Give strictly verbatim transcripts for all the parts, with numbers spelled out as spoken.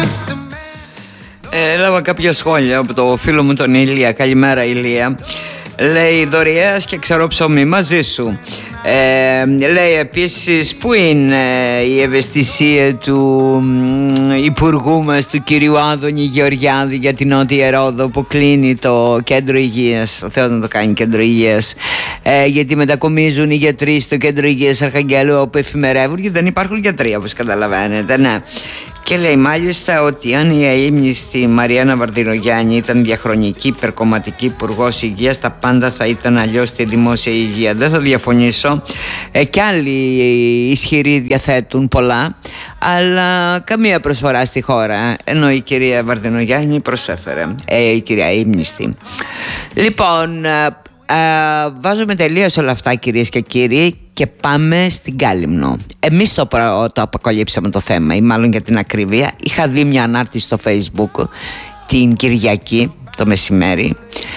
Ε, έλαβα κάποια σχόλια από το φίλο μου τον Ηλία. Καλημέρα Ηλία. Λέει Δωριέας και ξέρω ψωμί μαζί σου. Ε, λέει επίσης πού είναι η ευαισθησία του υπουργού μας, του κυρίου Άδωνη Γεωργιάδη, για την Νότια Ρόδο που κλείνει το κέντρο υγείας. Ο Θεός να το κάνει κέντρο υγείας, ε, γιατί μετακομίζουν οι γιατροί στο κέντρο υγείας Αρχαγγέλου όπου εφημερεύουν και δεν υπάρχουν γιατροί, όπως καταλαβαίνετε, ναι. Και λέει μάλιστα ότι αν η αείμνηστη Μαριάννα Βαρδινογιάννη ήταν διαχρονική υπερκομματική υπουργός υγείας, τα πάντα θα ήταν αλλιώς στη δημόσια υγεία. Δεν θα διαφωνήσω. Ε, κι άλλοι ισχυροί διαθέτουν πολλά, αλλά καμία προσφορά στη χώρα. Ενώ η κυρία Βαρδινογιάννη προσέφερε. Ε, η κυρία αείμνηστη. Λοιπόν, Uh, βάζουμε τελεία σε όλα αυτά, κυρίες και κύριοι, και πάμε στην Κάλυμνο. Εμείς το, το αποκαλύψαμε το θέμα, ή μάλλον για την ακρίβεια. Είχα δει μια ανάρτηση στο Facebook την Κυριακή το μεσημέρι,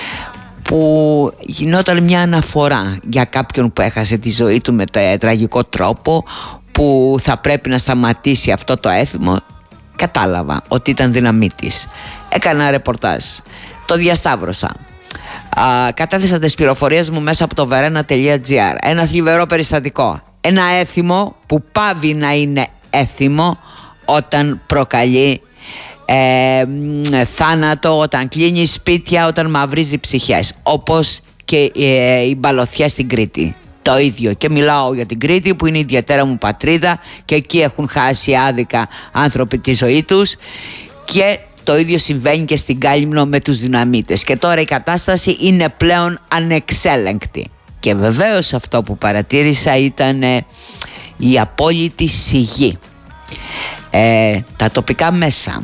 που γινόταν μια αναφορά για κάποιον που έχασε τη ζωή του με τραγικό τρόπο, που θα πρέπει να σταματήσει αυτό το έθιμο. Κατάλαβα ότι ήταν δυναμίτης. Έκανα ρεπορτάζ, το διασταύρωσα. Uh, κατέθεσα τις πληροφορίες μου μέσα από το verena τελεία gr. Ένα θλιβερό περιστατικό. Ένα έθιμο που πάβει να είναι έθιμο όταν προκαλεί ε, θάνατο, όταν κλείνει σπίτια, όταν μαυρίζει ψυχές. Όπως και ε, οι μπαλωθιές στην Κρήτη. Το ίδιο. Και μιλάω για την Κρήτη που είναι η ιδιαίτερα μου πατρίδα, και εκεί έχουν χάσει άδικα άνθρωποι τη ζωή τους, και το ίδιο συμβαίνει και στην Κάλυμνο με τους δυναμίτες. Και τώρα η κατάσταση είναι πλέον ανεξέλεγκτη. Και βεβαίως αυτό που παρατήρησα ήταν ε, η απόλυτη σιγή. Ε, τα τοπικά μέσα.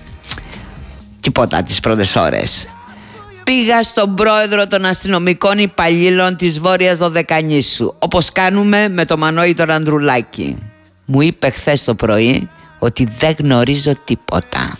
Τίποτα τις πρώτες ώρες. Πήγα στον πρόεδρο των αστυνομικών υπαλλήλων της Βόρειας Δωδεκανήσου, όπως κάνουμε με το Μανώλη τον Ανδρουλάκη. Μου είπε χθες το πρωί ότι δεν γνωρίζω τίποτα.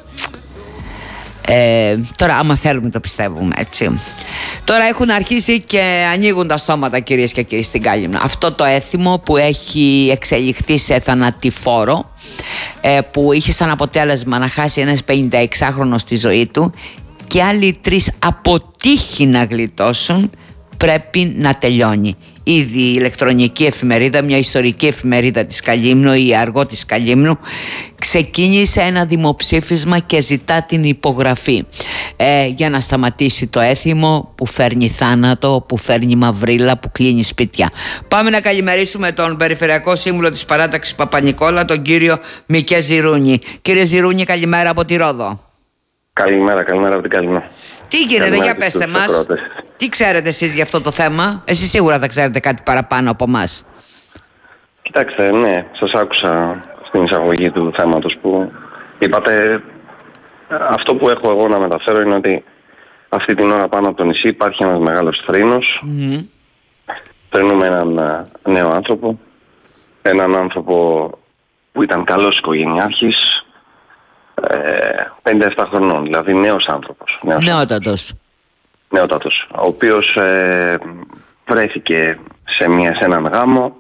Ε, τώρα άμα θέλουμε το πιστεύουμε, έτσι. Τώρα έχουν αρχίσει και ανοίγουν τα στόματα, κυρίες και κύριοι, στην Κάλυμνο. Αυτό το έθιμο που έχει εξελιχθεί σε θανατηφόρο, ε, που είχε σαν αποτέλεσμα να χάσει ένας πενηνταεξάχρονος τη ζωή του και άλλοι τρεις αποτύχει να γλιτώσουν, πρέπει να τελειώνει. Ήδη η ηλεκτρονική εφημερίδα, μια ιστορική εφημερίδα της Καλύμνου, η Αργό της Καλύμνου, ξεκίνησε ένα δημοψήφισμα και ζητά την υπογραφή ε, για να σταματήσει το έθιμο που φέρνει θάνατο, που φέρνει μαυρίλα, που κλείνει σπίτια. Πάμε να καλημερίσουμε τον Περιφερειακό Σύμβουλο της Παράταξης Παπα-Νικόλα, τον κύριο Μικέ Ζιρούνη. Κύριε Ζιρούνη, καλημέρα από τη Ρόδο. Καλημέρα, καλημέρα από την Κάλυμνο. Τι γίνεται, για πέστε μας, τι ξέρετε εσείς για αυτό το θέμα? Εσείς σίγουρα θα ξέρετε κάτι παραπάνω από εμάς. Κοιτάξτε, ναι, σας άκουσα στην εισαγωγή του θέματος που είπατε. Αυτό που έχω εγώ να μεταφέρω είναι ότι αυτή την ώρα πάνω από το νησί υπάρχει ένας μεγάλος θρήνος. Mm-hmm. Θρηνούμε έναν νέο άνθρωπο, έναν άνθρωπο που ήταν καλός οικογενειάρχης, πενήντα επτά χρονών, δηλαδή νέος άνθρωπος. Νέος Νεότατος. Νεότατος, ο οποίος ε, βρέθηκε σε, μια, σε έναν γάμο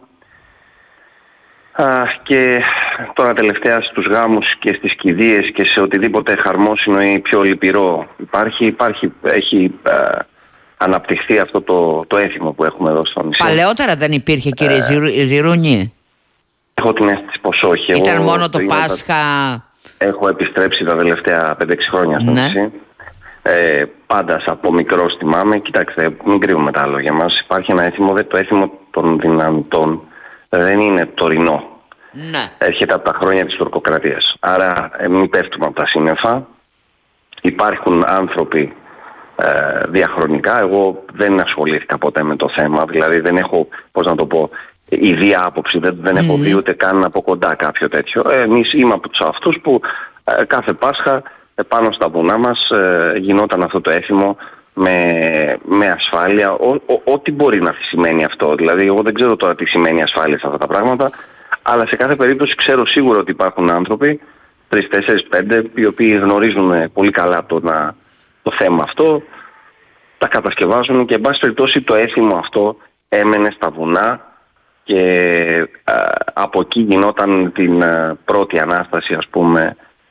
α, και τώρα τελευταία στους γάμους και στις κηδείες και σε οτιδήποτε χαρμόσυνο ή πιο λυπηρό υπάρχει, υπάρχει έχει α, αναπτυχθεί αυτό το, το έθιμο που έχουμε εδώ στο νησί. Παλαιότερα δεν υπήρχε, κύριε ε, Ζιρούνη? Έχω την αίσθηση πως όχι. Ήταν Εγώ, μόνο το, το Πάσχα? Έχω επιστρέψει τα τελευταία πέντε έξι χρόνια στο ναι. νησί. Ε, πάντα από μικρός θυμάμαι. Κοιτάξτε, μην κρύβουμε τα λόγια μας. Υπάρχει ένα έθιμο, το έθιμο των δυναμητών δεν είναι τωρινό. Ναι. Έρχεται από τα χρόνια της τουρκοκρατίας. Άρα ε, μην πέφτουμε από τα σύννεφα. Υπάρχουν άνθρωποι ε, διαχρονικά. Εγώ δεν ασχολήθηκα ποτέ με το θέμα. Δηλαδή δεν έχω, πώς να το πω, ιδία άποψη. Δεν, δεν έχω δει ούτε καν από κοντά κάποιο τέτοιο. Ε, εμείς είμαι από τους αυτούς που ε, κάθε Πάσχα πάνω στα βουνά μας ε, γινόταν αυτό το έθιμο με, με ασφάλεια, ό, ό, ό,τι μπορεί να σημαίνει αυτό. Δηλαδή εγώ δεν ξέρω τώρα τι σημαίνει ασφάλεια σε αυτά τα πράγματα, αλλά σε κάθε περίπτωση ξέρω σίγουρα ότι υπάρχουν άνθρωποι, τρεις, τέσσερις, πέντε, οι οποίοι γνωρίζουν πολύ καλά το, να, το θέμα αυτό, τα κατασκευάζουν και εν πάση περιπτώσει το έθιμο αυτό έμενε στα βουνά και α, από εκεί γινόταν την α, πρώτη Ανάσταση, ας πούμε,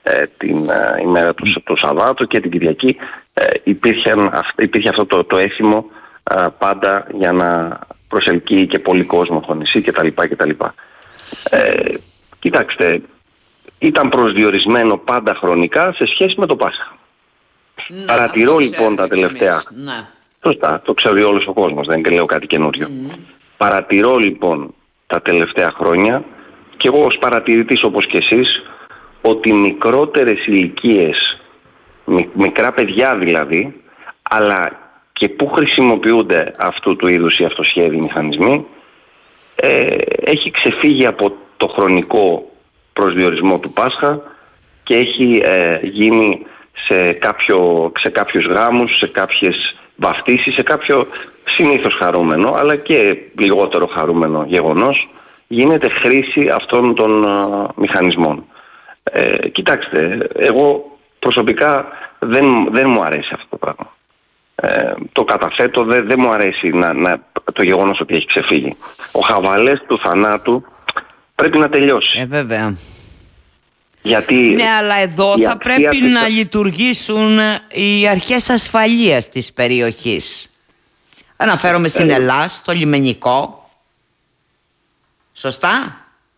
ε, την ε, ημέρα του, του Σαββάτου και την Κυριακή ε, υπήρχε, υπήρχε αυτό το, το έθιμο ε, πάντα για να προσελκύει και πολύ κόσμο στο νησί κτλ. κτλ. Ε, κοιτάξτε, ήταν προσδιορισμένο πάντα χρονικά σε σχέση με το Πάσχα. Ναι, Παρατηρώ λοιπόν τα τελευταία... Ναι. Σωστά, το ξέρει όλος ο κόσμος, δεν λέω κάτι καινούριο. Mm. Παρατηρώ λοιπόν τα τελευταία χρόνια και εγώ ως παρατηρητής όπως και εσείς ότι μικρότερες ηλικίες, μικρά παιδιά δηλαδή, αλλά και που χρησιμοποιούνται αυτού του είδους οι αυτοσχέδιοι μηχανισμοί, ε, έχει ξεφύγει από το χρονικό προσδιορισμό του Πάσχα και έχει ε, γίνει σε, κάποιο, σε κάποιους γράμμους, σε κάποιες βαφτίσεις, σε κάποιο συνήθως χαρούμενο αλλά και λιγότερο χαρούμενο γεγονός, γίνεται χρήση αυτών των uh, μηχανισμών. Ε, κοιτάξτε, εγώ προσωπικά δεν, δεν μου αρέσει αυτό το πράγμα. Ε, το καταθέτω, δεν, δεν μου αρέσει να, να, το γεγονός ότι έχει ξεφύγει. Ο χαβαλές του θανάτου πρέπει να τελειώσει. Ε, βέβαια. Γιατί ναι, αλλά εδώ θα πρέπει της... να λειτουργήσουν οι αρχές ασφαλείας της περιοχής. Αναφέρομαι στην ε... Ελλάδα, στο λιμενικό. Σωστά.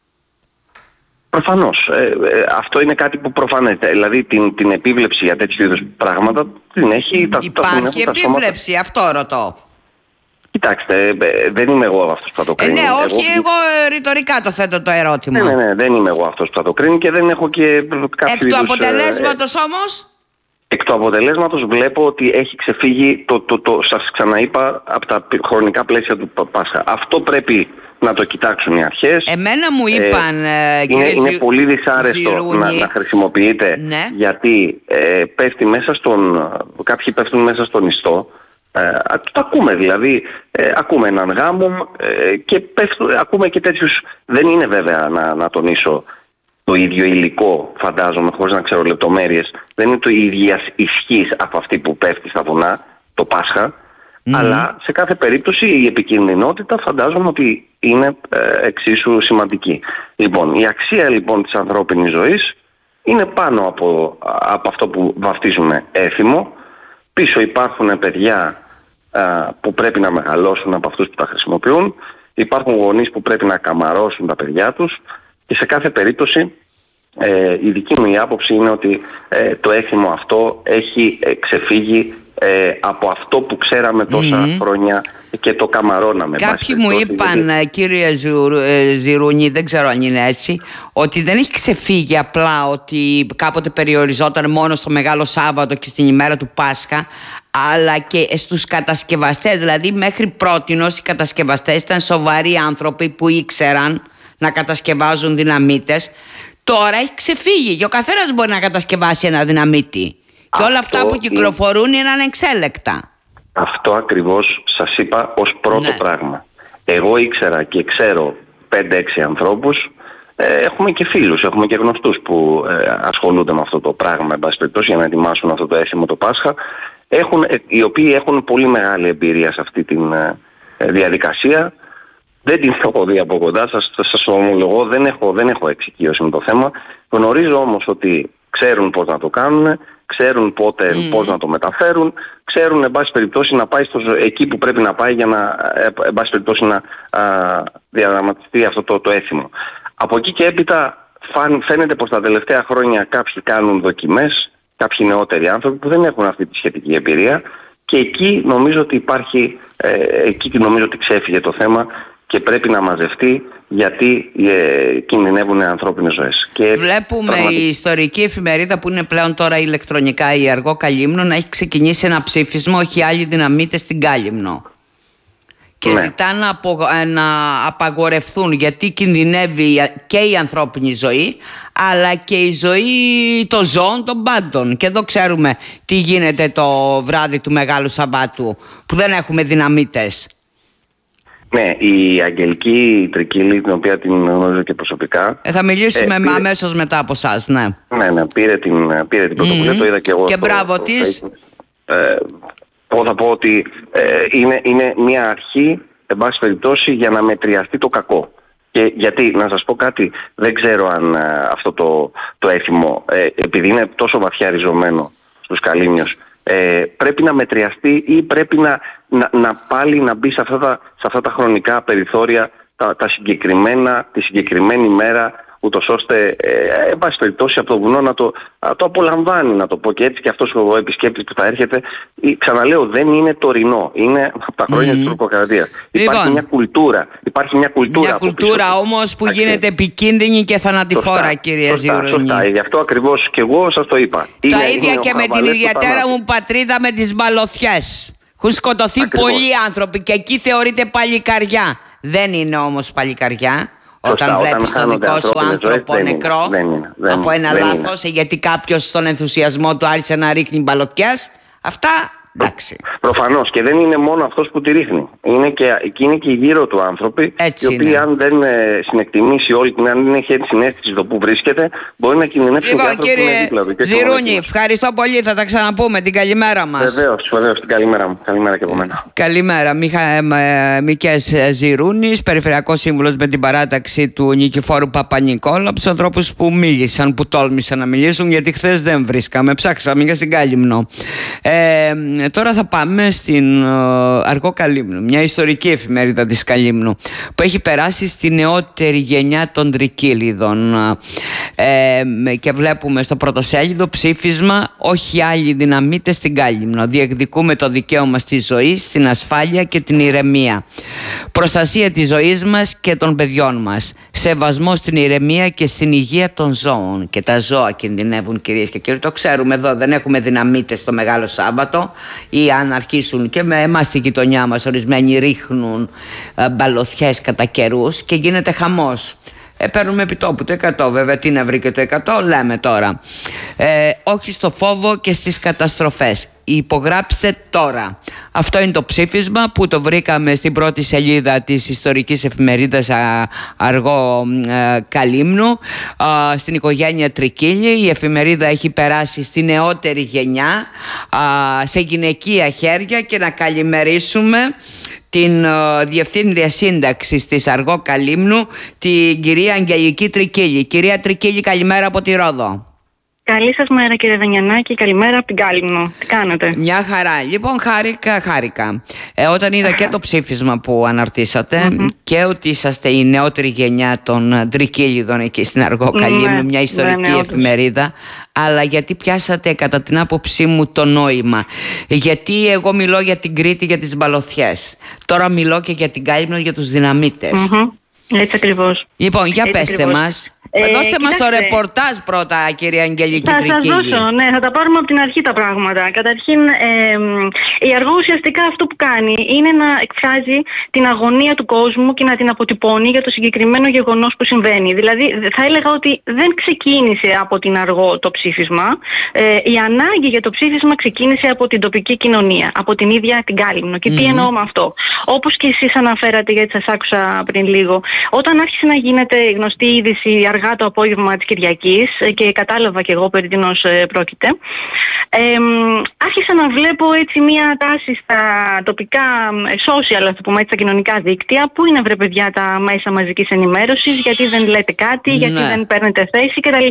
Προφανώς. Ε, ε, αυτό είναι κάτι που προφανέται. Δηλαδή την, την επίβλεψη για τέτοιου είδους πράγματα την έχει... Υπάρχει τα, επίβλεψη, τα αυτό ρωτώ. Κοιτάξτε, ε, δεν είμαι εγώ αυτός που θα το κρίνει. Ε, ναι, όχι, εγώ, εγώ ρητορικά το θέτω το ερώτημα. Ναι, ναι, ναι, δεν είμαι εγώ αυτός που θα το κρίνει και δεν έχω και κάποιο Εκ του αποτελέσματος ε, όμως. Εκ του αποτελέσματος βλέπω ότι έχει ξεφύγει, το, το, το, σας ξαναείπα, από τα χρονικά πλαίσια του Πάσχα. Αυτό πρέπει να το κοιτάξουν οι αρχές. Εμένα μου είπαν, ε, είναι, κύριε είναι πολύ δυσάρεστο να, να χρησιμοποιείται, ναι. γιατί ε, πέφτει μέσα στον, κάποιοι πέφτουν μέσα στον ιστό. Ε, το ακούμε δηλαδή, ε, ακούμε έναν γάμο ε, και πέφτουν, ακούμε και τέτοιους, δεν είναι βέβαια να, να τονίσω το ίδιο υλικό, φαντάζομαι, χωρίς να ξέρω λεπτομέρειες, δεν είναι το ίδια ισχύς από αυτή που πέφτει στα βουνά το Πάσχα, mm. αλλά σε κάθε περίπτωση η επικινδυνότητα φαντάζομαι ότι είναι ε, εξίσου σημαντική. Λοιπόν, η αξία λοιπόν της ανθρώπινης ζωής είναι πάνω από, από αυτό που βαφτίζουμε έθιμο. Πίσω υπάρχουν παιδιά α, που πρέπει να μεγαλώσουν από αυτούς που τα χρησιμοποιούν. Υπάρχουν γονείς που πρέπει να καμαρώσουν τα παιδιά τους. Και σε κάθε περίπτωση ε, η δική μου η άποψη είναι ότι ε, το έθιμο αυτό έχει ε, ξεφύγει ε, από αυτό που ξέραμε τόσα mm-hmm. χρόνια και το καμαρώναμε. Κάποιοι μου είπαν, γιατί... κύριε Ζηρούνη, δεν ξέρω αν είναι έτσι, ότι δεν έχει ξεφύγει απλά ότι κάποτε περιοριζόταν μόνο στο Μεγάλο Σάββατο και στην ημέρα του Πάσχα, αλλά και στους κατασκευαστές. Δηλαδή μέχρι πρότινος οι κατασκευαστές ήταν σοβαροί άνθρωποι που ήξεραν να κατασκευάζουν δυναμίτες. Τώρα έχει ξεφύγει και ο καθένας μπορεί να κατασκευάσει ένα δυναμίτη. Και όλα αυτά που κυκλοφορούν είναι ανεξέλεκτα. Αυτό ακριβώς σας είπα ως πρώτο ναι. πράγμα. Εγώ ήξερα και ξέρω πέντε έξι ανθρώπους, ε, έχουμε και φίλους, έχουμε και γνωστούς που ε, ασχολούνται με αυτό το πράγμα, εν πάση περιπτώσει, για να ετοιμάσουν αυτό το έθιμο το Πάσχα, έχουν, ε, οι οποίοι έχουν πολύ μεγάλη εμπειρία σε αυτή τη ε, διαδικασία. Δεν την έχω δει από κοντά, σας, σας ομολογώ, δεν έχω, δεν έχω εξοικείωση με το θέμα. Γνωρίζω όμως ότι ξέρουν πώς να το κάνουν, ξέρουν πότε, mm. πώς να το μεταφέρουν, ξέρουν εν πάση περιπτώσει να πάει στο, εκεί που πρέπει να πάει για να εν πάση περιπτώσει να α, διαδραματιστεί αυτό το, το έθιμο. Από εκεί και έπειτα φαίνεται πως τα τελευταία χρόνια κάποιοι κάνουν δοκιμές, κάποιοι νεότεροι άνθρωποι που δεν έχουν αυτή τη σχετική εμπειρία και εκεί νομίζω ότι υπάρχει, ε, εκεί νομίζω ότι ξέφυγε το θέμα και πρέπει να μαζευτεί γιατί ε, κινδυνεύουν ανθρώπινες ζωές. Και βλέπουμε πραγματικά... η ιστορική εφημερίδα που είναι πλέον τώρα ηλεκτρονικά η Αργό Καλύμνο να έχει ξεκινήσει ένα ψήφισμα, όχι άλλοι δυναμίτες στην Κάλυμνο. Και ναι. ζητά να, απο, να απαγορευτούν γιατί κινδυνεύει και η ανθρώπινη ζωή αλλά και η ζωή των ζώων των πάντων. Και εδώ ξέρουμε τι γίνεται το βράδυ του Μεγάλου Σαββάτου που δεν έχουμε δυναμίτες. Ναι, η Αγγελική Τρικίλη, την οποία την γνωρίζω και προσωπικά. Ε, θα μιλήσουμε ε, πήρε... αμέσως μετά από εσάς, ναι. Ναι, ναι, πήρε την, πήρε την πρωτοβουλία, mm-hmm. το είδα και εγώ. Και στο, μπράβο στο της. Ε, θα πω ότι ε, είναι, είναι μια αρχή, εν πάση περιπτώσει, για να μετριαστεί το κακό. Και γιατί, να σας πω κάτι, δεν ξέρω αν ε, αυτό το, το έθιμο, ε, επειδή είναι τόσο βαθιά ριζωμένο στους Καλύμνιους, ε, πρέπει να μετριαστεί ή πρέπει να, να, να πάλι να μπει σε αυτά τα, σε αυτά τα χρονικά περιθώρια τα, τα συγκεκριμένα, τη συγκεκριμένη μέρα, ούτως ώστε, ε, εν πάση περιπτώσει, από το βουνό να το, να το απολαμβάνει, να το πω και έτσι, και αυτός ο επισκέπτης που θα έρχεται. Ξαναλέω, δεν είναι τωρινό, είναι από τα χρόνια mm. της τουρκοκρατίας. Λοιπόν, υπάρχει μια κουλτούρα. Υπάρχει μια κουλτούρα, μια κουλτούρα όμως που γίνεται Άξι. επικίνδυνη και θανατηφόρα, κυρία Ζηρούνη. Σωστά, γι' αυτό ακριβώς και εγώ σας το είπα. Τα είναι, ίδια είναι και με την ιδιαίτερα μου πατρίδα με τις Μπαλωθιές. Έχουν σκοτωθεί Ακριβώς. πολλοί άνθρωποι και εκεί θεωρείται παλικαριά. Δεν είναι όμως παλικαριά. Σωστά, όταν βλέπεις τον δικό σου άνθρωπο ζωές, νεκρό δεν είναι, δεν από είναι, ένα δεν λάθος είναι. γιατί κάποιος στον ενθουσιασμό του άρχισε να ρίχνει μπαλωτιές, αυτά εντάξει. Προφανώς, και δεν είναι μόνο αυτός που τη ρίχνει. Είναι και εκείνοι και γύρω του άνθρωποι, Έτσι οι οποίοι είναι. αν δεν ε, συνεκτιμήσει όλη την, αν δεν έχει έτσι συνέστηση το που βρίσκεται, μπορεί να κινδυνεύσει. Λοιπόν, κύριε Ζηρούνη, ευχαριστώ πολύ. Θα τα ξαναπούμε. Την καλημέρα μας. Βεβαίως, βεβαίως, την καλημέρα μου. Καλημέρα και από μένα. Καλημέρα. Μιχα, ε, Μικές Ζηρούνης, Περιφερειακός Σύμβουλος με την παράταξη του Νικηφόρου Παπανικόλα, από τους ανθρώπους που μίλησαν, που τόλμησαν να μιλήσουν, γιατί χθες δεν βρίσκαμε. Ψάξαμε για στην Κάλυμνο. Ε, Τώρα θα πάμε στην uh, Αργό Καλύμνου, μια ιστορική εφημερίδα της Καλύμνου που έχει περάσει στη νεότερη γενιά των Τρικύλιδων ε, και βλέπουμε στο πρωτοσέλιδο ψήφισμα «Όχι άλλοι δυναμίτες στην Κάλυμνο. Διεκδικούμε το δικαίωμα στη ζωή, στην ασφάλεια και την ηρεμία. Προστασία της ζωής μας και των παιδιών μας. Σεβασμό στην ηρεμία και στην υγεία των ζώων». Και τα ζώα κινδυνεύουν, κυρίες και κύριοι. Το ξέρουμε εδώ, δεν έχουμε δυναμίτες στο Μεγάλο Σάββατο, ή αν αρχίσουν και με εμάς στη γειτονιά μας ορισμένοι ρίχνουν ε, μπαλωθιές κατά καιρούς και γίνεται χαμός. Ε, παίρνουμε επιτόπου το εκατό, βέβαια τι να βρει και το εκατό, λέμε τώρα. Ε, όχι στο φόβο και στις καταστροφές. Υπογράψτε τώρα. Αυτό είναι το ψήφισμα που το βρήκαμε στην πρώτη σελίδα της ιστορικής εφημερίδας α, Αργό α, Καλύμνου, α, στην οικογένεια Τρικύλη. Η εφημερίδα έχει περάσει στη νεότερη γενιά, α, σε γυναικεία χέρια, και να καλημερίσουμε την uh, Διευθύντρια Σύνταξης της Αργό Καλύμνου, την κυρία Αγγελική Τρικύλη. Κυρία Τρικύλη, καλημέρα από τη Ρόδο. Καλή σας μέρα, κύριε Δανιανάκη, καλημέρα από την Κάλυμνο. Τι κάνετε? Μια χαρά. Λοιπόν, χάρηκα, χάρηκα. Ε, όταν είδα και το ψήφισμα που αναρτήσατε mm-hmm. και ότι είσαστε η νεότερη γενιά των Τρικύλιδων εκεί στην Αργό Καλύμνου, mm-hmm. μια ιστορική mm-hmm. εφημερίδα, αλλά γιατί πιάσατε κατά την άποψή μου το νόημα? Γιατί εγώ μιλώ για την Κρήτη, για τις μπαλωθιές. Τώρα μιλώ και για την Κάλυμνο, για τους δυναμίτες. Mm-hmm. Έτσι ακριβώς. Λοιπόν, για Έτσι πέστε ακριβώς. μας. Ε, Δώστε μας το κοιτάξτε, ρεπορτάζ πρώτα, κυρία Αγγελική θα Τρικύλη. σας δώσω, ναι, θα τα πάρουμε από την αρχή τα πράγματα. Καταρχήν, ε, η Αργό ουσιαστικά αυτό που κάνει είναι να εκφράζει την αγωνία του κόσμου και να την αποτυπώνει για το συγκεκριμένο γεγονός που συμβαίνει. Δηλαδή, θα έλεγα ότι δεν ξεκίνησε από την Αργό το ψήφισμα. Ε, η ανάγκη για το ψήφισμα ξεκίνησε από την τοπική κοινωνία, από την ίδια την Κάλυμνο. Και mm-hmm. τι εννοώ με αυτό? Όπως και εσείς αναφέρατε, γιατί σας άκουσα πριν λίγο, όταν άρχισε να γίνεται γνωστή είδηση αργά το απόγευμα της Κυριακής και κατάλαβα και εγώ περί τίνος πρόκειται, ε, άρχισα να βλέπω έτσι μία τάση στα τοπικά social, ας το πούμε έτσι, στα κοινωνικά δίκτυα. Πού είναι, βρε παιδιά, τα μέσα μαζικής ενημέρωσης, γιατί δεν λέτε κάτι, ναι. γιατί δεν παίρνετε θέση κτλ.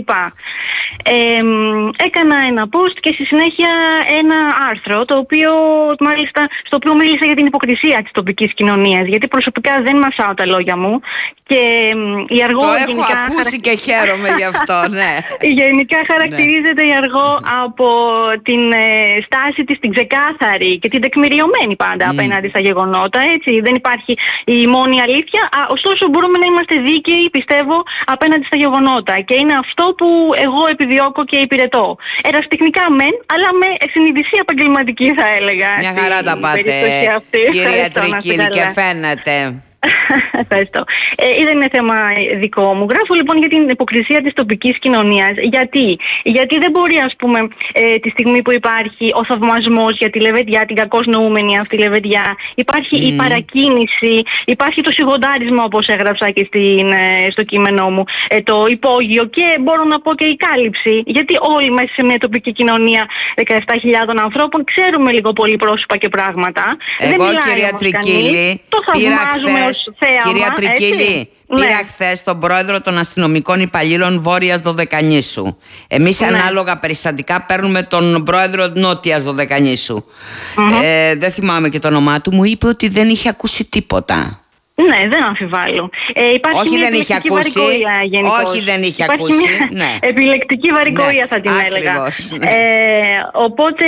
Ε, έκανα ένα post και στη συνέχεια ένα άρθρο, το οποίο μάλιστα στο οποίο μίλησα για την υποκρισία της τοπικής κοινωνίας, γιατί προσωπικά δεν μασάω τα λόγια μου και η Αργό το γενικά έχω ακούσει και χαίρομαι γι' αυτό, ναι. Γενικά χαρακτηρίζεται ναι. η Αργό από την ε, στάση της, την ξεκάθαρη και την τεκμηριωμένη πάντα mm. απέναντι στα γεγονότα, έτσι. Δεν υπάρχει η μόνη αλήθεια, α, ωστόσο μπορούμε να είμαστε δίκαιοι, πιστεύω, απέναντι στα γεγονότα, και είναι αυτό που εγώ επιδιώκω και υπηρετώ. Ερασιτεχνικά μεν, αλλά με συνειδησία επαγγελματική, θα έλεγα. Μια χαρά τα πάτε, κυρία Τρικύλη, και φαίνεται. Ευχαριστώ. Ε, δεν είναι θέμα δικό μου. Γράφω λοιπόν για την υποκρισία της τοπικής κοινωνίας. Γιατί? Γιατί δεν μπορεί, ας πούμε, ε, τη στιγμή που υπάρχει ο θαυμασμός για τη λεβεντιά, την κακώς νοούμενη αυτή λεβεντιά, υπάρχει mm. η παρακίνηση, υπάρχει το σιγοντάρισμα, όπως έγραψα και στην, ε, στο κείμενό μου, ε, το υπόγειο, και μπορώ να πω και η κάλυψη. Γιατί όλοι μέσα σε μια τοπική κοινωνία δεκαεπτά χιλιάδων ανθρώπων ξέρουμε λίγο πολύ πρόσωπα και πράγματα. Εγώ, δεν μιλάει, κυρία Τρικύλη, το θαυμάζουμε ως χθες, κυρία Τρικίλη, πήρα ναι. χθες τον πρόεδρο των αστυνομικών υπαλλήλων Βόρειας Δωδεκανήσου. Εμείς ναι. ανάλογα περιστατικά παίρνουμε τον πρόεδρο Νότιας Δωδεκανήσου. Mm-hmm. ε, Δεν θυμάμαι και το όνομά του. Μου είπε ότι δεν είχε ακούσει τίποτα. Ναι, δεν αμφιβάλλω. Ε, υπάρχει όχι, μια δεν είχε ακούσει. γενικώς. Όχι, δεν είχε υπάρχει ακούσει. Μια ναι. επιλεκτική βαρικοία, ναι, θα την Ακριβώς, έλεγα. Ναι. Ε, οπότε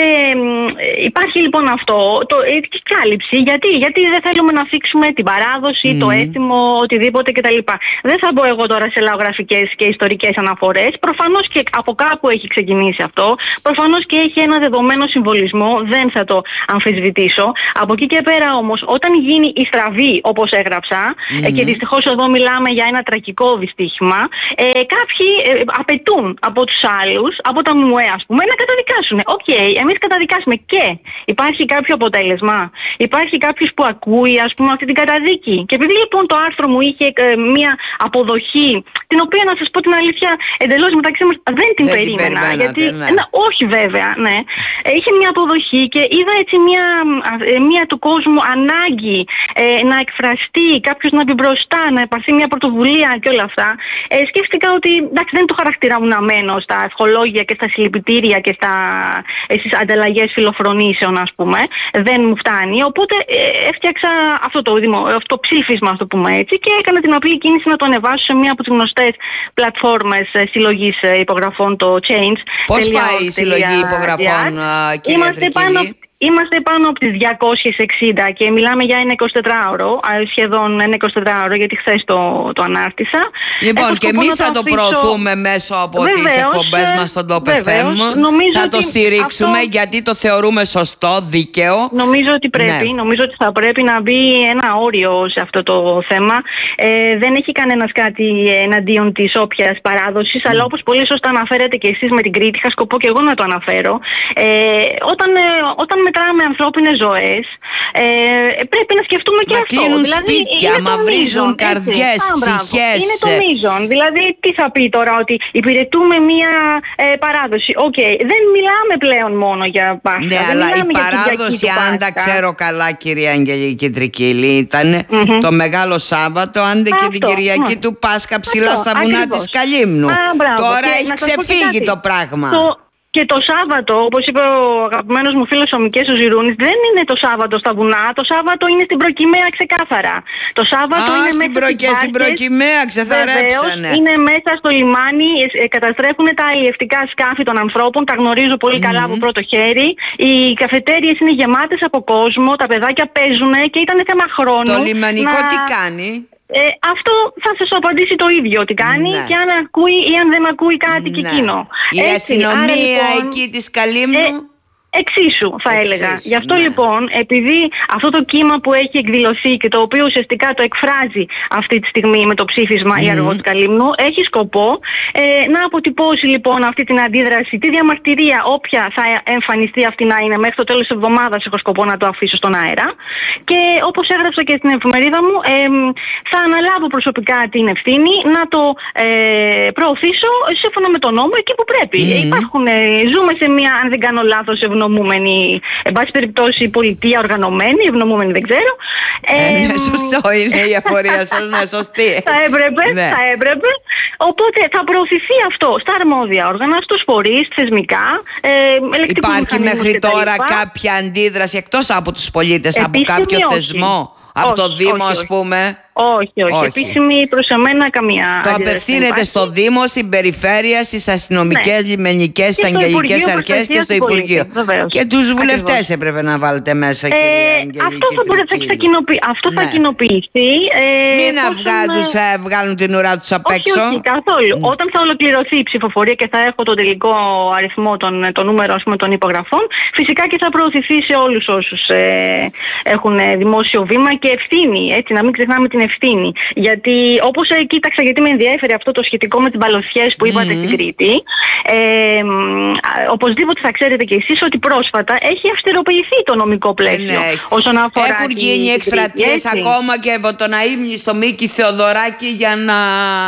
υπάρχει λοιπόν αυτό. Το, η κάλυψη. Γιατί, γιατί δεν θέλουμε να θίξουμε την παράδοση, mm. το έθιμο, οτιδήποτε κτλ. Δεν θα μπω εγώ τώρα σε λαογραφικές και ιστορικές αναφορές. Προφανώς και από κάπου έχει ξεκινήσει αυτό. Προφανώς και έχει ένα δεδομένο συμβολισμό. Δεν θα το αμφισβητήσω. Από εκεί και πέρα όμως, όταν γίνει η στραβή, όπως έγραψα. Mm-hmm. Και δυστυχώς εδώ μιλάμε για ένα τραγικό δυστύχημα. Ε, κάποιοι ε, απαιτούν από τους άλλους, από τα ΜΟΕ ας πούμε, να καταδικάσουν. Οκ, okay, εμείς καταδικάσουμε και υπάρχει κάποιο αποτέλεσμα. Υπάρχει κάποιος που ακούει ας πούμε αυτή την καταδίκη. Και επειδή λοιπόν το άρθρο μου είχε ε, μία αποδοχή, την οποία να σας πω την αλήθεια εντελώς μεταξύ μας δεν την δεν περίμενα. Την γιατί, ναι. να, όχι βέβαια, ναι. Ε, είχε μία αποδοχή και είδα έτσι μία, ε, μία του κόσμου ανάγκη ε, να εκφραστεί, κάποιος να μπει μπροστά, να υπαρθεί μια πρωτοβουλία και όλα αυτά. Ε, σκέφτηκα ότι εντάξει, δεν είναι το χαρακτήρα μου να μένω στα ευχολόγια και στα συλληπιτήρια και στα, ε, στις ανταλλαγές φιλοφρονήσεων, ας πούμε. Δεν μου φτάνει. Οπότε ε, έφτιαξα αυτό το, δημο, αυτό το ψήφισμα, ας το πούμε έτσι, και έκανα την απλή κίνηση να το ανεβάσω σε μια από τις γνωστές πλατφόρμες ε, συλλογής ε, υπογραφών, το Change. Πώς πάει η συλλογή υπογραφών, κυρία Τρικίλη? Είμαστε πάνω από τις διακόσιες εξήντα και μιλάμε για ένα εικοσιτετράωρο, σχεδόν ένα εικοσιτετράωρο, γιατί χθες το, το ανάρτησα. Λοιπόν, και εμείς θα το αφήσω... προωθούμε μέσω από βεβαίως, τις εκπομπές μας στον Top εφ εμ. Θα το στηρίξουμε αυτό... γιατί το θεωρούμε σωστό, δίκαιο. Νομίζω ότι πρέπει, ναι. νομίζω ότι θα πρέπει να μπει ένα όριο σε αυτό το θέμα. Ε, δεν έχει κανένας κάτι εναντίον της όποιας παράδοσης, mm. αλλά όπως πολύ σωστά αναφέρετε και εσείς με την Κρήτη, είχα σκοπό και εγώ να το αναφέρω. Ε, όταν, όταν μετράμε ανθρώπινες ζωές, ε, πρέπει να σκεφτούμε και μα αυτό. Κλείνουν δηλαδή, σπίτια, μαυρίζουν καρδιές, ψυχές. Είναι το μείζον. Δηλαδή, τι θα πει τώρα, ότι υπηρετούμε μία ε, παράδοση. Οκ, okay. δεν μιλάμε πλέον μόνο για Πάσχα. Ναι, αλλά η παράδοση, αν τα ξέρω καλά, κυρία Αγγελική Τρικίλη, ήταν mm-hmm. το Μεγάλο Σάββατο, άντε και την Κυριακή mm. του Πάσχα ψηλά αυτό, στα βουνά ακριβώς. της Καλύμνου. Α, τώρα και έχει ξεφύγει το πράγμα. Το... Και το Σάββατο, όπως είπε ο αγαπημένος μου φίλος ο Μικές ο Ζηρούνης, δεν είναι το Σάββατο στα βουνά, το Σάββατο είναι στην Προκυμαία ξεκάθαρα. Το Σάββατο Α, είναι στην μέσα προ... στις και στην Προκυμαία ξεθαρέψανε. Είναι μέσα στο λιμάνι, καταστρέφουν τα αλλιευτικά σκάφη των ανθρώπων, τα γνωρίζω πολύ καλά mm-hmm. από πρώτο χέρι. Οι καφετέριες είναι γεμάτες από κόσμο, τα παιδάκια παίζουν και ήταν θέμα χρόνου. Το λιμανικό να... τι κάνει? Ε, αυτό θα σας απαντήσει το ίδιο τι κάνει ναι. και αν ακούει ή αν δεν ακούει κάτι ναι. και εκείνο. Η Έτσι, αστυνομία άρα, λοιπόν, εκεί της Καλύμνου... Ε, Εξίσου θα Εξίσου, έλεγα. Γι' αυτό ναι. λοιπόν, επειδή αυτό το κύμα που έχει εκδηλωθεί και το οποίο ουσιαστικά το εκφράζει αυτή τη στιγμή με το ψήφισμα mm. η Αργός Καλύμνου, έχει σκοπό ε, να αποτυπώσει λοιπόν αυτή την αντίδραση, τη διαμαρτυρία, όποια θα εμφανιστεί αυτή να είναι μέχρι το τέλος της εβδομάδας, έχω σκοπό να το αφήσω στον αέρα. Και όπως έγραψα και στην εφημερίδα μου, ε, θα αναλάβω προσωπικά την ευθύνη να το ε, προωθήσω σύμφωνα με τον νόμο εκεί που πρέπει. Mm. Υπάρχουν, ε, ζούμε σε μια, αν δεν κάνω λάθος, ευνομούμενη, εν πάση περιπτώσει, πολιτεία οργανωμένη, ευνομούμενη δεν ξέρω. Ε, ε, ναι, σωστό είναι η αφορία σας, ναι, σωστή. Θα έπρεπε, ναι. θα έπρεπε. Οπότε θα προωθηθεί αυτό στα αρμόδια όργανα, στους φορείς, θεσμικά, ε, υπάρχει μέχρι τώρα κάποια αντίδραση εκτός από τους πολίτες, επίσημη, από κάποιο όχι. θεσμό, από όχι, το Δήμο όχι, ας πούμε? Όχι, όχι, όχι. Επίσημη προς εμένα καμία. Το απευθύνεται στο Δήμο, στην περιφέρεια, στις αστυνομικές, ναι. λιμενικές, στις αγγελικές αρχές και στο Υπουργείο. Βεβαίως. Και τους βουλευτές έπρεπε να βάλετε μέσα, κυρία ε, Αγγελική. Αυτό θα, μπορεί, θα, κοινοποιη... αυτό ναι. θα κοινοποιηθεί. Ε, Μην αυγά τους ε, βγάλουν την ουρά τους απ' έξω. Όχι, όχι, καθόλου. Mm. Όταν θα ολοκληρωθεί η ψηφοφορία και θα έχω τον τελικό αριθμό, τον, το νούμερο ας πούμε, των υπογραφών, φυσικά και θα προωθηθεί σε όλους όσους ε, έχουν δημόσιο βήμα και ευθύνη. Έτσι, να μην ξεχνάμε την ευθύνη. Γιατί όπως ε, κοίταξα, γιατί με ενδιαφέρει αυτό το σχετικό με τις μπαλωθιές που είπατε mm-hmm. στην Κρήτη, ε, ε, οπωσδήποτε θα ξέρετε κι εσείς ότι πρόσφατα έχει αυστηροποιηθεί το νομικό πλαίσιο ναι. όσον αφορά. Έχουν γίνει εκστρατείες ακόμα και από τον αείμνη στο Μίκη Θεοδωράκη για να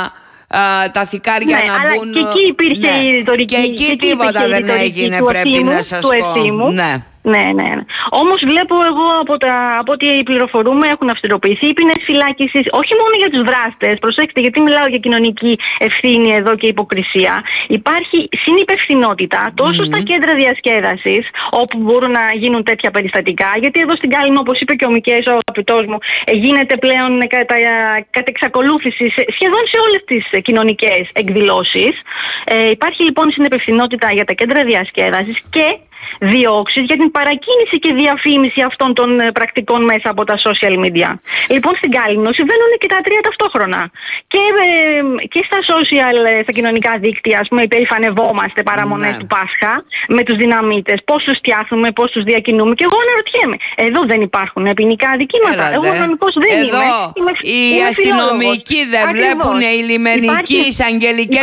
α, τα θικάρια ναι, να αλλά μπουν. Και εκεί υπήρχε ναι. η ρητορική. Και εκεί και τίποτα δεν έγινε, πρέπει να σας πω. Ναι. Ναι, ναι, ναι. Όμως βλέπω εγώ από, τα, από ό,τι πληροφορούμε έχουν αυστηροποιηθεί οι ποινές φυλάκισης όχι μόνο για τους δράστες. Προσέξτε, γιατί μιλάω για κοινωνική ευθύνη εδώ και υποκρισία. Υπάρχει συνυπευθυνότητα τόσο mm-hmm. στα κέντρα διασκέδασης, όπου μπορούν να γίνουν τέτοια περιστατικά. Γιατί εδώ στην Κάλυμνο, όπως είπε και ο Μικέης, ο αγαπητός μου, γίνεται πλέον κατά, κατά εξακολούθηση σχεδόν σε όλες τις κοινωνικές εκδηλώσεις. Ε, υπάρχει λοιπόν συνυπευθυνότητα για τα κέντρα διασκέδασης και διώξεις για την παρακίνηση και διαφήμιση αυτών των πρακτικών μέσα από τα social media. Λοιπόν, στην Κάλυμνο συμβαίνουν και τα τρία ταυτόχρονα. Και, ε, και στα social, στα κοινωνικά δίκτυα, ας πούμε, υπερηφανευόμαστε παραμονές ναι. του Πάσχα με τους δυναμίτες. Πώς τους φτιάχνουμε, πώς τους διακινούμε. Και εγώ αναρωτιέμαι, εδώ δεν υπάρχουν ποινικά αδικήματα. Έλατε. Εγώ νομικός δεν εδώ είμαι. είμαι οι αστυνομικοί δεν βλέπουν, οι λιμενικοί, οι εισαγγελικές